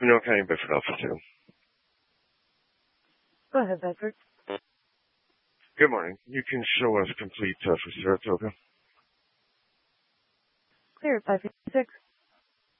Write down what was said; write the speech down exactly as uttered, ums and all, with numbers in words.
No County, Bedford Alpha two. Go ahead, Bedford. Good morning. You can show us complete uh, for Saratoga. Clear at five fifty-six.